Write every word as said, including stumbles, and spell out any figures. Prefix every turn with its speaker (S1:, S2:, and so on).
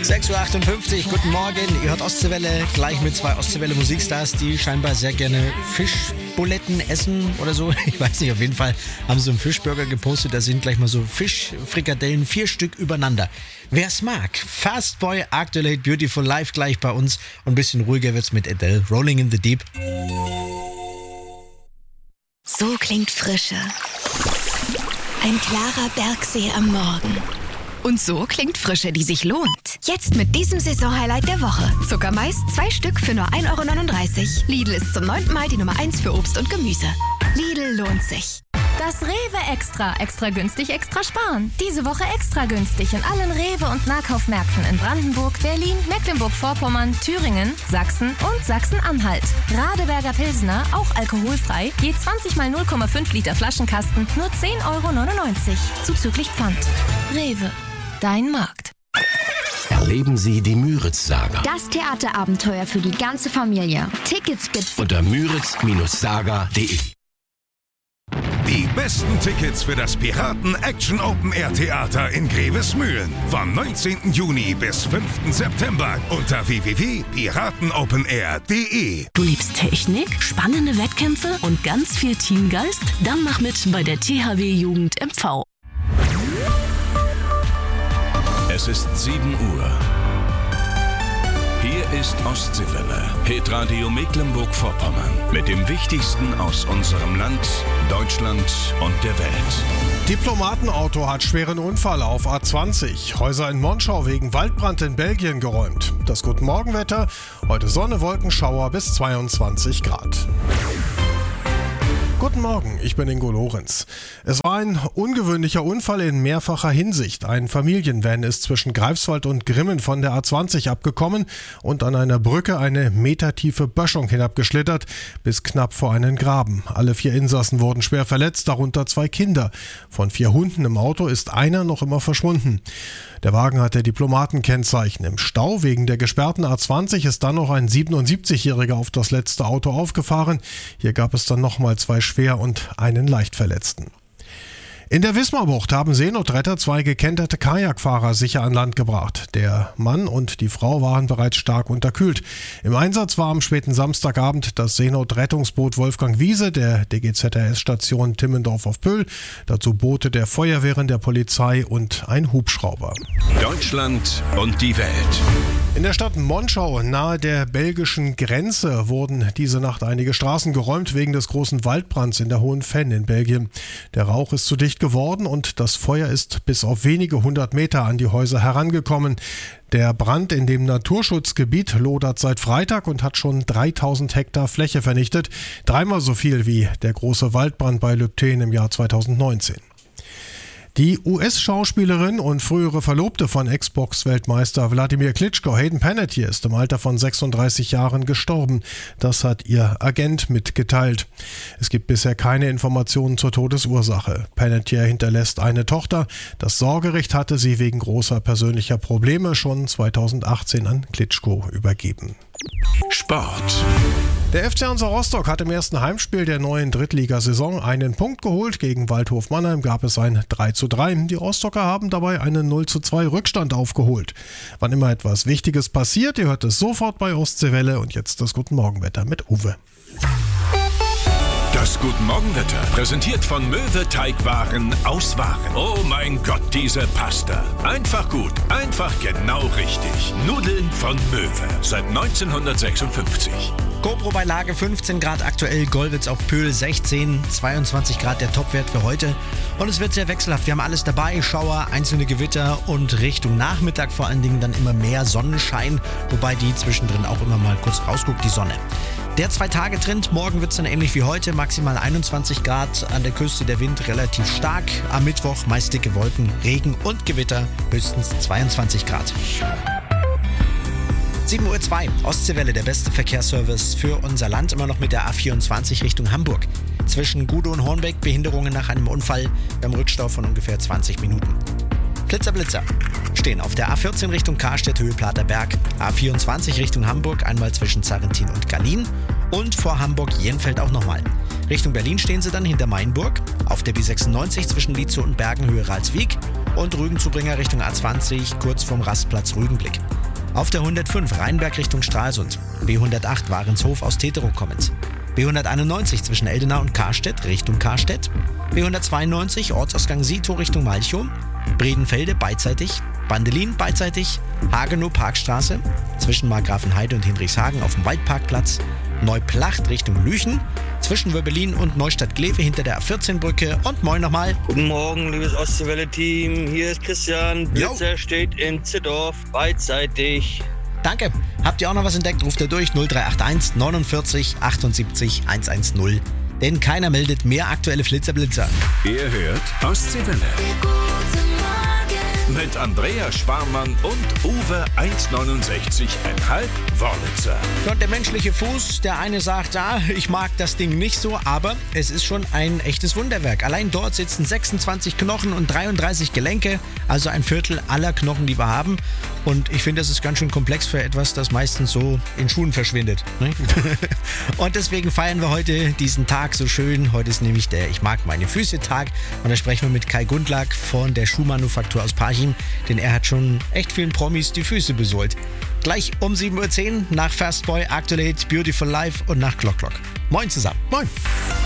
S1: sechs Uhr achtundfünfzig, guten Morgen. Ihr hört Ostseewelle, gleich mit zwei Ostseewelle Musikstars, die scheinbar sehr gerne Fischbuletten essen oder so. Ich weiß nicht, auf jeden Fall haben sie einen Fischburger gepostet. Da sind gleich mal so Fischfrikadellen, vier Stück übereinander. Wer es mag, Fastboy, Aktuell Hate Beautiful live gleich bei uns. Und ein bisschen ruhiger wird's mit Adele, Rolling in the Deep.
S2: So klingt Frische. Ein klarer Bergsee am Morgen. Und so klingt Frische, die sich lohnt. Jetzt mit diesem Saisonhighlight der Woche. Zuckermais, zwei Stück für nur ein Euro neununddreißig. Lidl ist zum neunten Mal die Nummer eins für Obst und Gemüse. Lidl lohnt sich.
S3: Das Rewe Extra. Extra günstig, extra sparen. Diese Woche extra günstig in allen Rewe- und Nahkaufmärkten in Brandenburg, Berlin, Mecklenburg-Vorpommern, Thüringen, Sachsen und Sachsen-Anhalt. Radeberger Pilsner, auch alkoholfrei, je zwanzig mal null Komma fünf Liter Flaschenkasten, nur zehn Euro neunundneunzig. Zuzüglich Pfand. Rewe. Dein Markt.
S4: Erleben Sie die Müritz-Saga.
S5: Das Theaterabenteuer für die ganze Familie. Tickets gibt's
S4: Unter müritz Saga punkt de.
S6: Die besten Tickets für das Piraten-Action-Open-Air-Theater in Grevesmühlen. Vom neunzehnten Juni bis fünften September unter w w w punkt piratenopenair punkt de.
S7: Du liebst Technik, spannende Wettkämpfe und ganz viel Teamgeist? Dann mach mit bei der T H W-Jugend M V.
S8: Es ist sieben Uhr. Hier ist Ostseewelle, Hitradio Mecklenburg-Vorpommern. Mit dem Wichtigsten aus unserem Land, Deutschland und der Welt.
S9: Diplomatenauto hat schweren Unfall auf A zwanzig. Häuser in Monschau wegen Waldbrand in Belgien geräumt. Das Guten-Morgen-Wetter, heute Sonne, Wolkenschauer bis zweiundzwanzig Grad. Guten Morgen, ich bin Ingo Lorenz. Es war ein ungewöhnlicher Unfall in mehrfacher Hinsicht. Ein Familienvan ist zwischen Greifswald und Grimmen von der A zwanzig abgekommen und an einer Brücke eine metertiefe Böschung hinabgeschlittert, bis knapp vor einen Graben. Alle vier Insassen wurden schwer verletzt, darunter zwei Kinder. Von vier Hunden im Auto ist einer noch immer verschwunden. Der Wagen hatte Diplomatenkennzeichen. Im Stau wegen der gesperrten A zwanzig ist dann noch ein siebenundsiebzigjähriger auf das letzte Auto aufgefahren. Hier gab es dann nochmal zwei schwer und einen leicht Verletzten. In der Wismarbucht haben Seenotretter zwei gekenterte Kajakfahrer sicher an Land gebracht. Der Mann und die Frau waren bereits stark unterkühlt. Im Einsatz war am späten Samstagabend das Seenotrettungsboot Wolfgang Wiese der D G Z R S-Station Timmendorf auf Pöhl. Dazu Boote der Feuerwehren, der Polizei und ein Hubschrauber.
S8: Deutschland und die Welt.
S9: In der Stadt Monschau nahe der belgischen Grenze wurden diese Nacht einige Straßen geräumt wegen des großen Waldbrands in der Hohen Venn in Belgien. Der Rauch ist zu dicht geworden und das Feuer ist bis auf wenige hundert Meter an die Häuser herangekommen. Der Brand in dem Naturschutzgebiet lodert seit Freitag und hat schon dreitausend Hektar Fläche vernichtet. Dreimal so viel wie der große Waldbrand bei Lübten im Jahr zweitausendneunzehn. Die U S-Schauspielerin und frühere Verlobte von Ex-Box-Weltmeister Wladimir Klitschko, Hayden Panettiere, ist im Alter von sechsunddreißig Jahren gestorben. Das hat ihr Agent mitgeteilt. Es gibt bisher keine Informationen zur Todesursache. Panettiere hinterlässt eine Tochter. Das Sorgerecht hatte sie wegen großer persönlicher Probleme schon zweitausendachtzehn an Klitschko übergeben.
S8: Sport.
S9: Der F C Hansa Rostock hat im ersten Heimspiel der neuen Drittligasaison einen Punkt geholt. Gegen Waldhof Mannheim gab es ein drei zu drei. Die Rostocker haben dabei einen null zu zwei Rückstand aufgeholt. Wann immer etwas Wichtiges passiert, ihr hört es sofort bei Ostseewelle. Und jetzt das Guten Morgenwetter mit Uwe.
S8: Das Guten Morgenwetter, präsentiert von Möwe Teigwaren aus Waren. Oh mein Gott, diese Pasta. Einfach gut, einfach genau richtig. Nudeln von Möwe, seit neunzehnhundertsechsundfünfzig.
S1: GoPro bei Lage fünfzehn Grad aktuell, Gollwitz auf Pöhl sechzehn, zweiundzwanzig Grad der Topwert für heute. Und es wird sehr wechselhaft. Wir haben alles dabei, Schauer, einzelne Gewitter und Richtung Nachmittag vor allen Dingen dann immer mehr Sonnenschein, wobei die zwischendrin auch immer mal kurz rausguckt, die Sonne. Der Zwei-Tage-Trend, morgen wird es dann ähnlich wie heute, maximal einundzwanzig Grad, an der Küste der Wind relativ stark, am Mittwoch meist dicke Wolken, Regen und Gewitter, höchstens zweiundzwanzig Grad. sieben Uhr zwei, Ostseewelle, der beste Verkehrsservice für unser Land, immer noch mit der A vierundzwanzig Richtung Hamburg. Zwischen Gude und Hornbeck Behinderungen nach einem Unfall beim Rückstau von ungefähr zwanzig Minuten. Blitzer, Blitzer stehen auf der A vierzehn Richtung Karstedt, Höhe Platerberg, A vierundzwanzig Richtung Hamburg, einmal zwischen Zarrentin und Gallien und vor Hamburg-Jenfeld auch nochmal. Richtung Berlin stehen sie dann hinter Mainburg. Auf der B sechsundneunzig zwischen Lietzow und Bergen Höhe Ralswiek. Und Rügenzubringer Richtung A zwanzig kurz vom Rastplatz Rügenblick. Auf der hundertfünf Rheinberg Richtung Stralsund. B hundertacht Warenshof aus Teterow kommend. B hunderteinundneunzig zwischen Eldenau und Karstedt Richtung Karstedt. B hundertzweiundneunzig Ortsausgang Sito Richtung Malchow. Bredenfelde beidseitig. Bandelin beidseitig. Hagenow Parkstraße zwischen Markgrafenheide und Hinrichshagen auf dem Waldparkplatz. Neuplacht Richtung Lüchen. Zwischen Wöbelin und Neustadt-Glewe hinter der A vierzehn Brücke. Und moin nochmal.
S10: Guten Morgen, liebes Ostseewelle-Team. Hier ist Christian. Blitzer steht in Zittdorf beidseitig.
S1: Danke. Habt ihr auch noch was entdeckt? Ruft ihr durch null drei acht eins neunundvierzig achtundsiebzig hundertzehn. Denn keiner meldet mehr aktuelle Flitzer-Blitzer.
S8: Ihr hört Ostseewelle. Mit Andrea Sparmann und Uwe eins neunundsechzig Komma fünf Wörlitzer.
S1: Und der menschliche Fuß, der eine sagt, ah, ich mag das Ding nicht so, aber es ist schon ein echtes Wunderwerk. Allein dort sitzen sechsundzwanzig Knochen und dreiunddreißig Gelenke, also ein Viertel aller Knochen, die wir haben. Und ich finde, das ist ganz schön komplex für etwas, das meistens so in Schuhen verschwindet. Ne? Und deswegen feiern wir heute diesen Tag so schön. Heute ist nämlich der Ich mag meine Füße-Tag. Und da sprechen wir mit Kai Gundlach von der Schuhmanufaktur aus Parchim, denn er hat schon echt vielen Promis die Füße besohlt. Gleich um sieben Uhr zehn nach Fastboy, Actuate, Beautiful Life und nach Clock Clock. Moin zusammen.
S9: Moin.